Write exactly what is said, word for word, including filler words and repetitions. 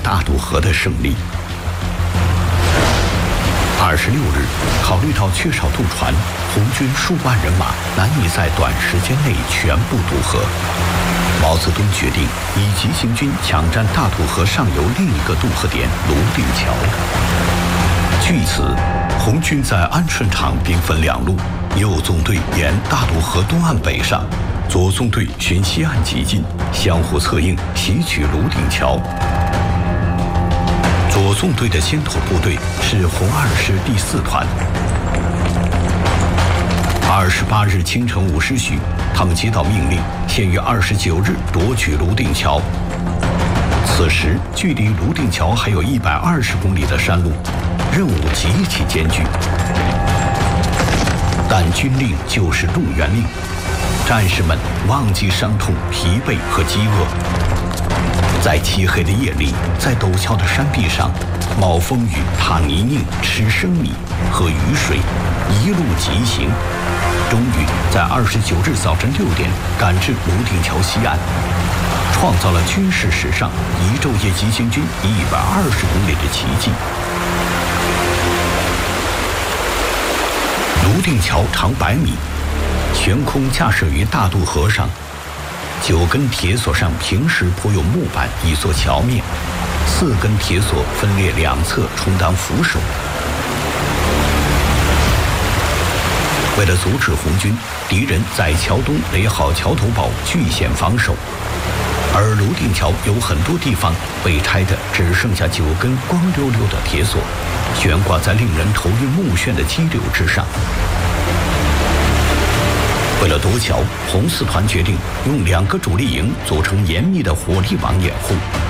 大渡河的胜利。二十六日，考虑到缺少渡船，红军数万人马难以在短时间内全部渡河。毛泽东决定以急行军抢占大渡河上游另一个渡河点泸定桥。据此，红军在安顺场兵分两路，右纵队沿大渡河东岸北上，左纵队循西岸急进，相互策应，袭取泸定桥。左纵队的先头部队是红二师第四团。二十八日清晨五时许，他们接到命令，限于二十九日夺取泸定桥。此时距离泸定桥还有一百二十公里的山路，任务极其艰巨。但军令就是动员令，战士们忘记伤痛、疲惫和饥饿。在漆黑的夜里，在陡峭的山壁上，冒风雨、踏泥泞、吃生米、喝雨水，一路疾行，终于在二十九日早晨六点赶至泸定桥西岸，创造了军事史上一昼夜急行军一百二十公里的奇迹。泸定桥长百米，悬空架设于大渡河上。九根铁索上平时铺有木板以作桥面，四根铁索分列两侧充当扶手。为了阻止红军，敌人在桥东垒好桥头堡，据险防守。而泸定桥有很多地方被拆的只剩下九根光溜溜的铁索，悬挂在令人头晕目眩的激流之上。为了夺桥，红四团决定用两个主力营组成严密的火力网掩护，